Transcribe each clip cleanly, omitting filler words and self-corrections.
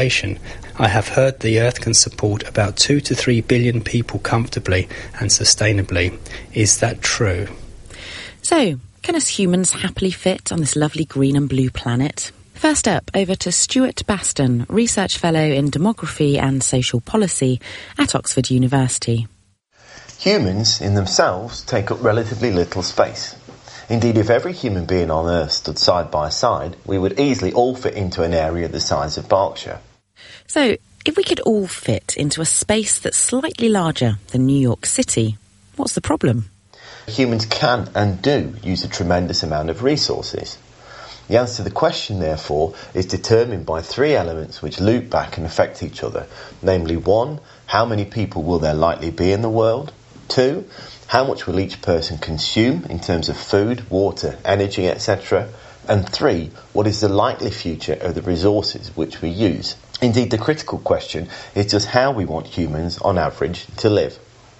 I have heard the Earth can support about 2 to 3 billion people comfortably and sustainably. Is that true? So, can us humans happily fit on this lovely green and blue planet? First up, over to Stuart Baston, Research Fellow in Demography and Social Policy at Oxford University. Humans, in themselves, take up relatively little space. Indeed, if every human being on Earth stood side by side, we would easily all fit into an area the size of Berkshire. So, if we could all fit into a space that's slightly larger than New York City, what's the problem? Humans can and do use a tremendous amount of resources. The answer to the question, therefore, is determined by three elements which loop back and affect each other. Namely, 1, how many people will there likely be in the world? 2, how much will each person consume in terms of food, water, energy, etc.? And 3, what is the likely future of the resources which we use? Indeed, the critical question is just how we want humans, on average, to live.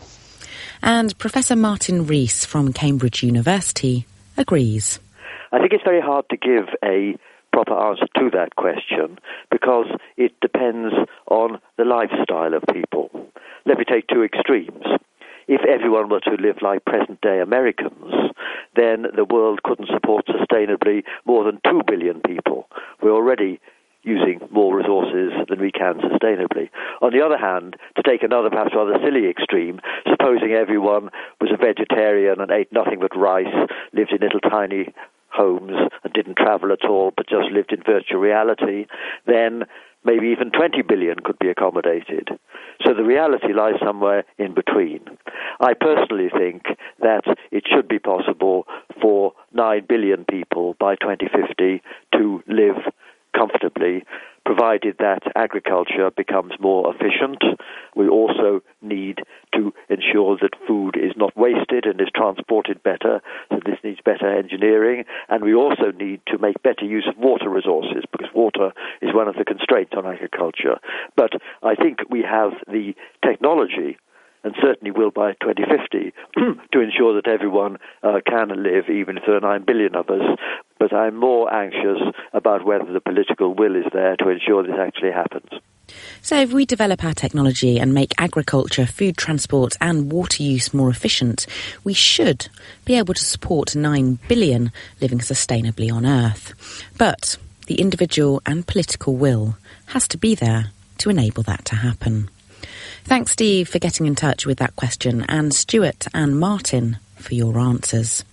And Professor Martin Rees from Cambridge University agrees. I think it's very hard to give a proper answer to that question because it depends on the lifestyle of people. Let me take two extremes. If everyone were to live like present-day Americans, then the world couldn't support sustainably more than 2 billion people. We're already using more resources than we can sustainably. On the other hand, to take another perhaps rather silly extreme, supposing everyone was a vegetarian and ate nothing but rice, lived in little tiny homes and didn't travel at all but just lived in virtual reality, then maybe even 20 billion could be accommodated. So the reality lies somewhere in between. I personally think that it should be possible for 9 billion people by 2050 to live comfortably, provided that agriculture becomes more efficient. We also need to ensure that food is not wasted and is transported better, so this needs better engineering. And we also need to make better use of water resources, because water is one of the constraints on agriculture. But I think we have the technology, and certainly will by 2050, to ensure that everyone can live, even if there are 9 billion of us. But I'm more anxious about whether the political will is there to ensure this actually happens. So if we develop our technology and make agriculture, food transport and water use more efficient, we should be able to support 9 billion living sustainably on Earth. But the individual and political will has to be there to enable that to happen. Thanks, Steve, for getting in touch with that question, and Stuart and Martin for your answers.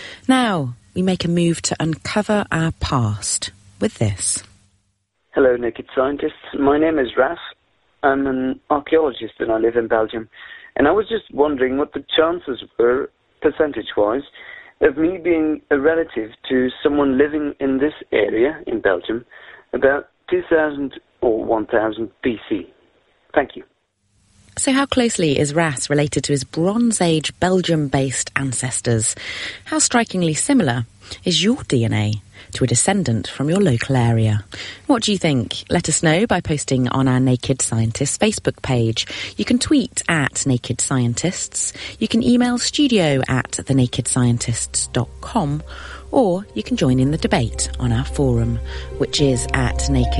Now, we make a move to uncover our past with this. Hello, Naked Scientists. My name is Raf. I'm an archaeologist and I live in Belgium. And I was just wondering what the chances were, percentage-wise, of me being a relative to someone living in this area in Belgium about 2000 or 1000 BC. Thank you. So how closely is Ras related to his Bronze Age Belgium-based ancestors? How strikingly similar is your DNA to a descendant from your local area? What do you think? Let us know by posting on our Naked Scientists Facebook page. You can tweet at Naked Scientists. You can email studio@thenakedscientists.com, or you can join in the debate on our forum, which is at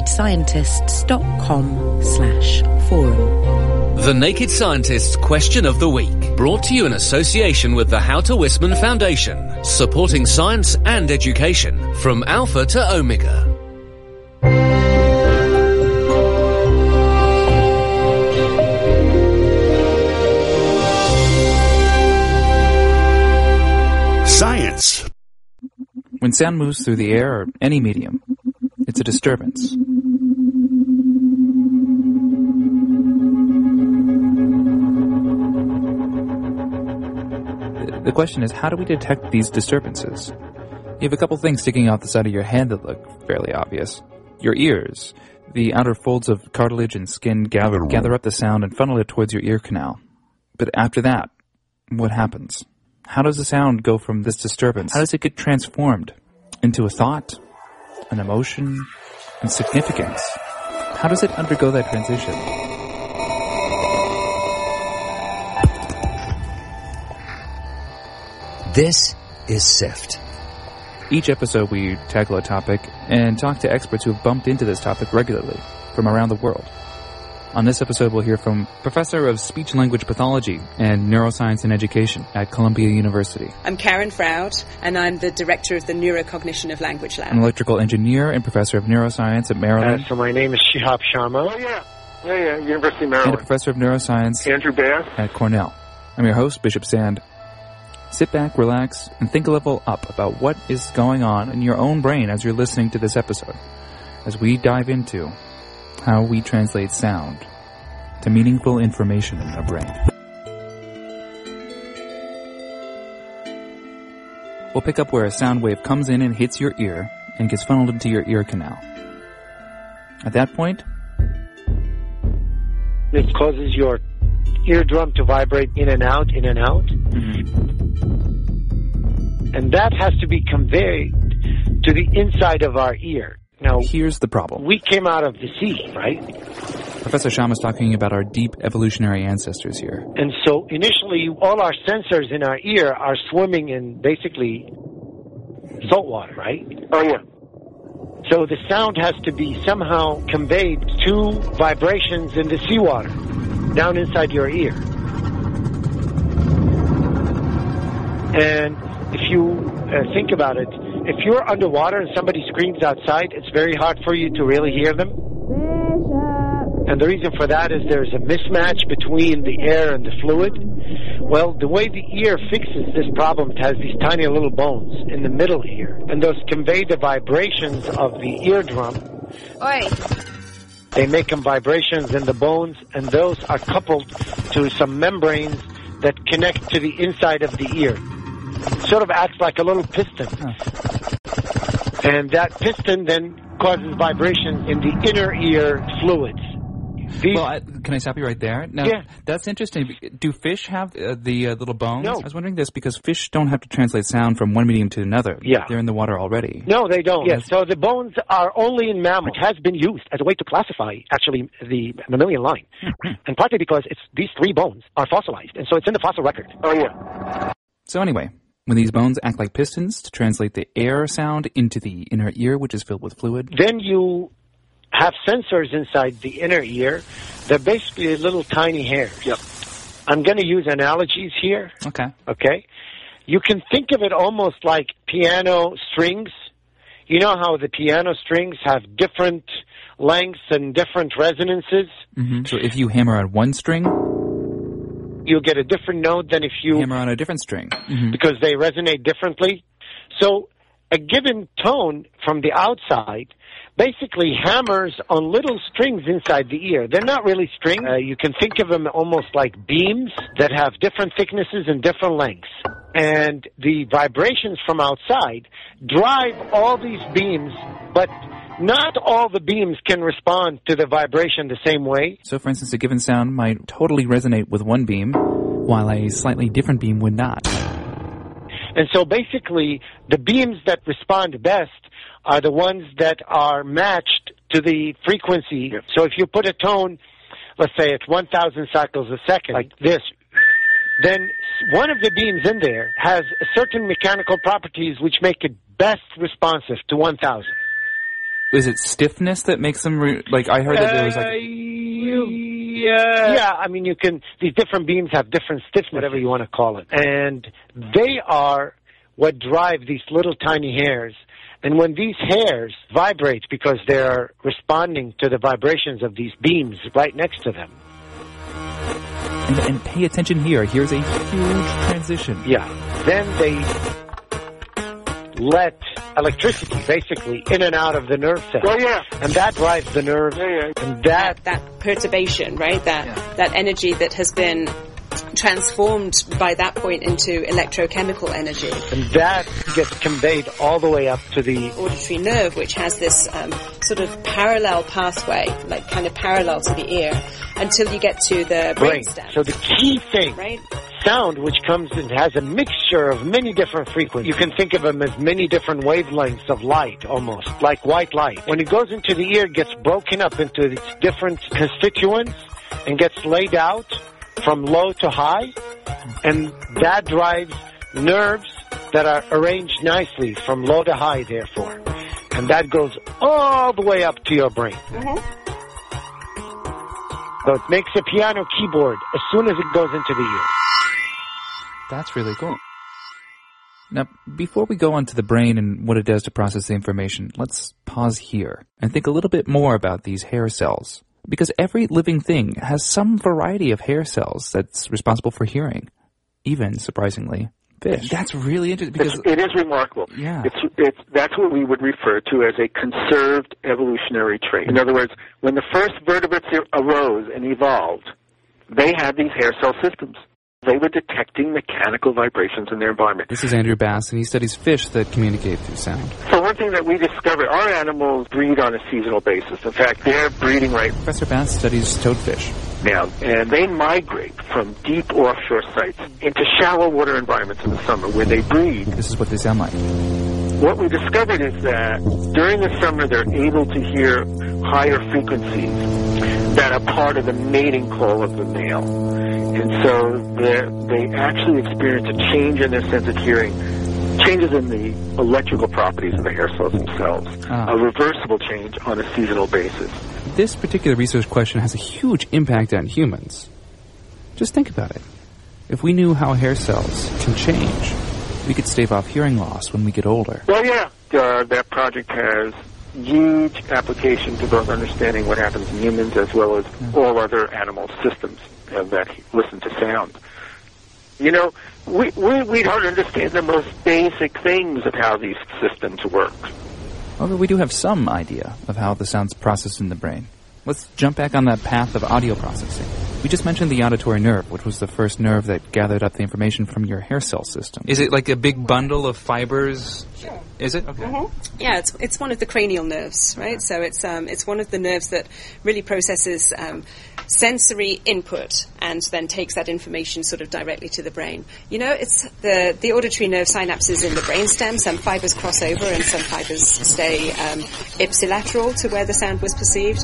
nakedscientists.com/forum. The Naked Scientists Question of the Week, brought to you in association with the Houter Wisman Foundation, supporting science and education from Alpha to Omega. Science. When sound moves through the air or any medium, it's a disturbance. The question is, how do we detect these disturbances? You have a couple things sticking out the side of your head that look fairly obvious. Your ears. The outer folds of cartilage and skin gather up the sound and funnel it towards your ear canal. But after that, what happens? How does the sound go from this disturbance? How does it get transformed into a thought, an emotion, and significance? How does it undergo that transition? This is SIFT. Each episode we tackle a topic and talk to experts who have bumped into this topic regularly. from around the world. On this episode, we'll hear from Professor of Speech-Language Pathology and Neuroscience in Education at Columbia University. I'm Karen Froud, and I'm the Director of the Neurocognition of Language Lab. An electrical engineer and Professor of Neuroscience at Maryland. So my name is Shihab Sharma. University of Maryland. And a Professor of Neuroscience Andrew Bass at Cornell. I'm your host, Bishop Sand. Sit back, relax, and think a level up about what is going on in your own brain as you're listening to this episode, as we dive into how we translate sound to meaningful information in our brain. We'll pick up where a sound wave comes in and hits your ear and gets funneled into your ear canal. At that point, it causes your eardrum to vibrate in and out, in and out. And that has to be conveyed to the inside of our ear. Now, here's the problem. We came out of the sea, right? Professor Sharma is talking about our deep evolutionary ancestors here. And so initially, all our sensors in our ear are swimming in basically salt water, right? Oh, yeah. So the sound has to be somehow conveyed to vibrations in the seawater, down inside your ear. And if you think about it, if you're underwater and somebody screams outside, it's very hard for you to really hear them. And the reason for that is there's a mismatch between the air and the fluid. Well, the way the ear fixes this problem, it has these tiny little bones in the middle ear, and those convey the vibrations of the eardrum. Oi. They make them vibrations in the bones, and those are coupled to some membranes that connect to the inside of the ear. Sort of acts like a little piston. And that piston then causes vibration in the inner ear fluids. Can I stop you right there? Now, yeah. That's interesting. Do fish have the little bones? No. I was wondering this because fish don't have to translate sound from one medium to another. Yeah. They're in the water already. No, they don't. Yes. So the bones are only in mammals. It has been used as a way to classify, actually, the mammalian line. And partly because these three bones are fossilized, and so it's in the fossil record. Oh, yeah. So anyway, when these bones act like pistons to translate the air sound into the inner ear, which is filled with fluid. Then you have sensors inside the inner ear. They're basically little tiny hairs. Yep. I'm going to use analogies here. Okay? You can think of it almost like piano strings. You know how the piano strings have different lengths and different resonances? Mm-hmm. So if you hammer on one string, you'll get a different note than if you hammer on a different string. Mm-hmm. Because they resonate differently. So a given tone from the outside basically hammers on little strings inside the ear. They're not really strings. You can think of them almost like beams that have different thicknesses and different lengths. And the vibrations from outside drive all these beams, but not all the beams can respond to the vibration the same way. So, for instance, a given sound might totally resonate with one beam, while a slightly different beam would not. And so basically, the beams that respond best are the ones that are matched to the frequency. Yep. So if you put a tone, let's say it's 1,000 cycles a second, like this, then one of the beams in there has certain mechanical properties which make it best responsive to 1,000. Is it stiffness that makes them, I heard that there was Yeah, I mean, these different beams have different stiffness, whatever you want to call it. And they are what drive these little tiny hairs. And when these hairs vibrate because they're responding to the vibrations of these beams right next to them. And pay attention here. Here's a huge transition. Yeah. Then they let electricity, basically, in and out of the nerve cells. Oh, yeah. And that drives the nerves. Yeah. And that perturbation, right? That energy that has been transformed by that point into electrochemical energy. And that gets conveyed all the way up to the auditory nerve, which has this sort of parallel pathway, like kind of parallel to the ear, until you get to the brainstem. So the key thing, right? Sound, which comes and has a mixture of many different frequencies. You can think of them as many different wavelengths of light, almost, like white light. When it goes into the ear, it gets broken up into its different constituents and gets laid out from low to high, and that drives nerves that are arranged nicely from low to high, therefore. And that goes all the way up to your brain. Mm-hmm. So it makes a piano keyboard as soon as it goes into the ear. That's really cool. Now, before we go on to the brain and what it does to process the information, let's pause here and think a little bit more about these hair cells. Because every living thing has some variety of hair cells that's responsible for hearing. Even, surprisingly, fish. That's really interesting. Because it is remarkable. Yeah. That's what we would refer to as a conserved evolutionary trait. In other words, when the first vertebrates arose and evolved, they had these hair cell systems. They were detecting mechanical vibrations in their environment. This is Andrew Bass, and he studies fish that communicate through sound. So one thing that we discovered, our animals breed on a seasonal basis. In fact, their breeding rate... Professor Bass studies toadfish. Now, and they migrate from deep offshore sites into shallow water environments in the summer where they breed. This is what they sound like. What we discovered is that during the summer they're able to hear higher frequencies that are part of the mating call of the male. And so they actually experience a change in their sense of hearing, changes in the electrical properties of the hair cells themselves, a reversible change on a seasonal basis. This particular research question has a huge impact on humans. Just think about it. If we knew how hair cells can change, we could stave off hearing loss when we get older. Well, yeah. That project has huge application to both understanding what happens in humans as well as all other animal systems that listen to sound. You know, we don't understand the most basic things of how these systems work. Although we do have some idea of how the sound's processed in the brain. Let's jump back on that path of audio processing. We just mentioned the auditory nerve, which was the first nerve that gathered up the information from your hair cell system. Is it like a big bundle of fibers? Sure. Is it? Okay. Mm-hmm. Yeah, it's one of the cranial nerves, right? So it's one of the nerves that really processes sensory input and then takes that information sort of directly to the brain. You know, it's the auditory nerve synapses in the brainstem. Some fibers cross over and some fibers stay ipsilateral to where the sound was perceived.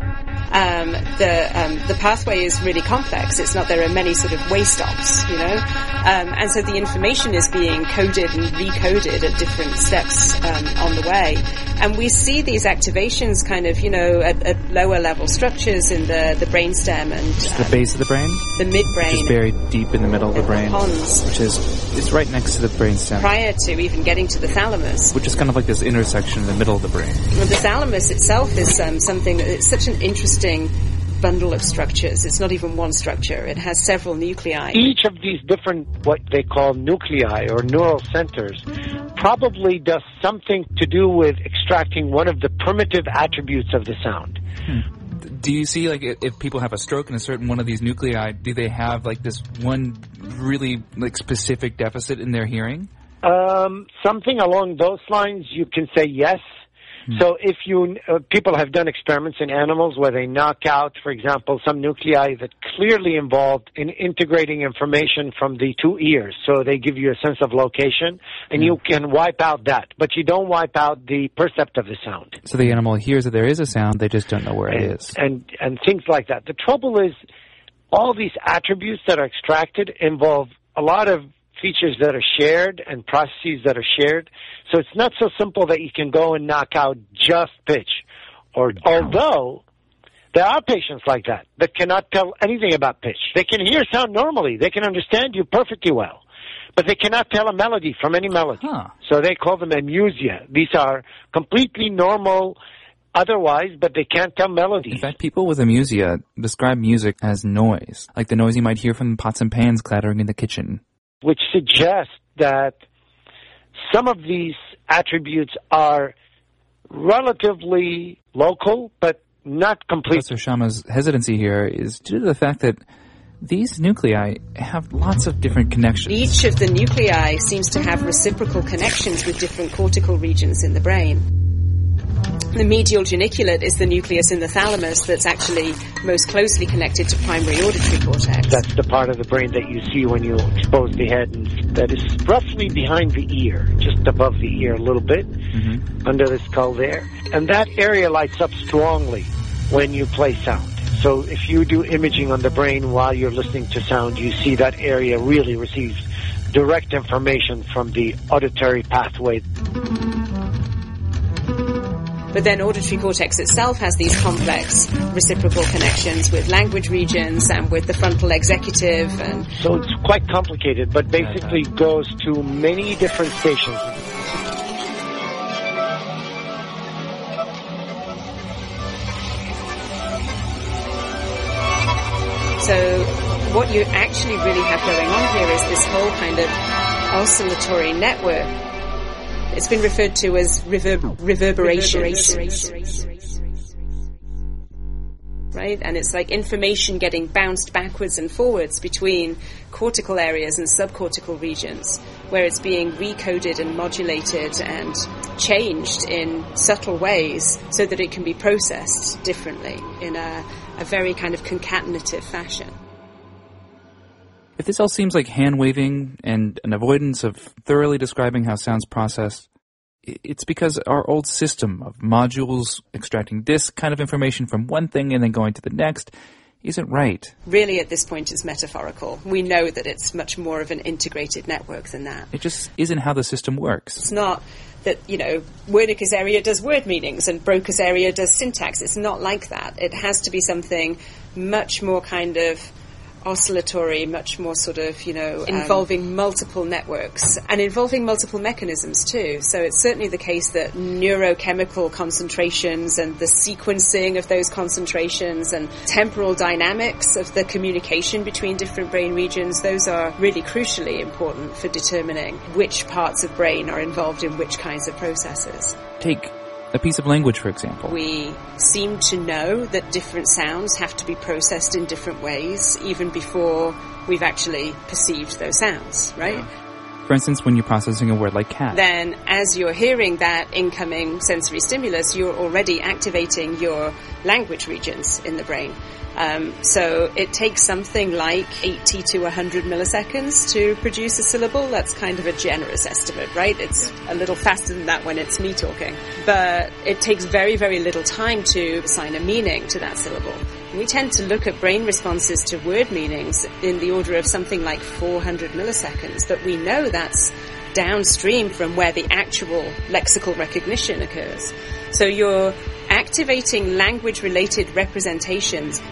The pathway is really complex. It's not, there are many sort of way stops, you know, and so the information is being coded and recoded at different steps on the way. And we see these activations kind of, you know, at lower level structures in the brainstem and the base of the brain, the midbrain, which is buried deep in the middle of the brain, pons, which is it's right next to the brainstem, prior to even getting to the thalamus, which is kind of like this intersection in the middle of the brain. Well, the thalamus itself is something that it's such an interesting bundle of structures. It's not even one structure. It has several nuclei. Each of these different, what they call nuclei or neural centers, probably does something to do with extracting one of the primitive attributes of the sound. Do you see, like, if people have a stroke in a certain one of these nuclei, do they have, like, this one really, like, specific deficit in their hearing? Something along those lines, you can say yes. So if people have done experiments in animals where they knock out, for example, some nuclei that clearly involved in integrating information from the two ears. So they give you a sense of location, and you can wipe out that. But you don't wipe out the percept of the sound. So the animal hears that there is a sound, they just don't know where it is. And things like that. The trouble is, all these attributes that are extracted involve a lot of features that are shared and processes that are shared. So it's not so simple that you can go and knock out just pitch. Although there are patients like that cannot tell anything about pitch. They can hear sound normally. They can understand you perfectly well. But they cannot tell a melody from any melody. So they call them amusia. These are completely normal otherwise, but they can't tell melodies. In fact, people with amusia describe music as noise, like the noise you might hear from pots and pans clattering in the kitchen. Which suggests that some of these attributes are relatively local, but not complete. Professor Sharma's hesitancy here is due to the fact that these nuclei have lots of different connections. Each of the nuclei seems to have reciprocal connections with different cortical regions in the brain. The medial geniculate is the nucleus in the thalamus that's actually most closely connected to primary auditory cortex. That's the part of the brain that you see when you expose the head, and that is roughly behind the ear, just above the ear a little bit, under the skull there. And that area lights up strongly when you play sound. So if you do imaging on the brain while you're listening to sound, you see that area really receives direct information from the auditory pathway. But then auditory cortex itself has these complex reciprocal connections with language regions and with the frontal executive. And so it's quite complicated, but basically goes to many different stations. So what you actually really have going on here is this whole kind of oscillatory network. It's been referred to as reverberation. Right? And it's like information getting bounced backwards and forwards between cortical areas and subcortical regions, where it's being recoded and modulated and changed in subtle ways so that it can be processed differently in a very kind of concatenative fashion. If this all seems like hand-waving and an avoidance of thoroughly describing how sound's processed, it's because our old system of modules extracting this kind of information from one thing and then going to the next isn't right. Really, at this point, it's metaphorical. We know that it's much more of an integrated network than that. It just isn't how the system works. It's not that, Wernicke's area does word meanings and Broca's area does syntax. It's not like that. It has to be something much more kind of oscillatory, much more sort of, involving multiple networks and involving multiple mechanisms too. So it's certainly the case that neurochemical concentrations and the sequencing of those concentrations and temporal dynamics of the communication between different brain regions, those are really crucially important for determining which parts of brain are involved in which kinds of processes. Take a piece of language, for example. We seem to know that different sounds have to be processed in different ways, even before we've actually perceived those sounds, right? Yeah. For instance, when you're processing a word like cat. Then, as you're hearing that incoming sensory stimulus, you're already activating your language regions in the brain. So it takes something like 80 to 100 milliseconds to produce a syllable. That's kind of a generous estimate, right? It's a little faster than that when it's me talking. But it takes very, very little time to assign a meaning to that syllable. We tend to look at brain responses to word meanings in the order of something like 400 milliseconds, but we know that's downstream from where the actual lexical recognition occurs. So you're activating language-related representations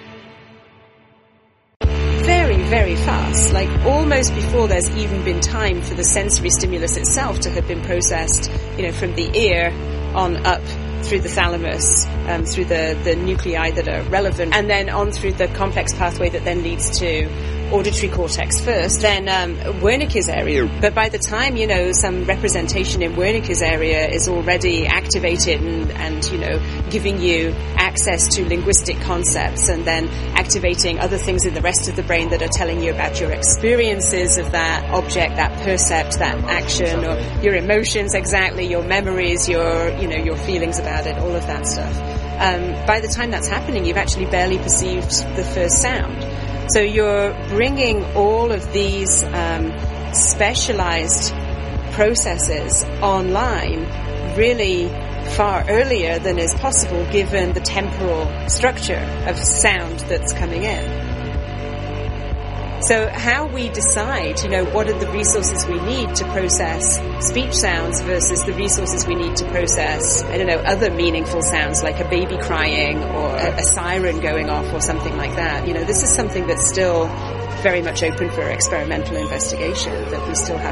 very, very fast, like almost before there's even been time for the sensory stimulus itself to have been processed, from the ear on up through the thalamus, through the nuclei that are relevant, and then on through the complex pathway that then leads to auditory cortex first, then Wernicke's area. But by the time, some representation in Wernicke's area is already activated and giving you access to linguistic concepts and then activating other things in the rest of the brain that are telling you about your experiences of that object, that percept, that action, or your emotions exactly, your memories, your feelings about it, all of that stuff. By the time that's happening, you've actually barely perceived the first sound. So you're bringing all of these specialized processes online really far earlier than is possible given the temporal structure of sound that's coming in. So how we decide, what are the resources we need to process speech sounds versus the resources we need to process, other meaningful sounds like a baby crying or a siren going off or something like that. This is something that's still very much open for experimental investigation that we still have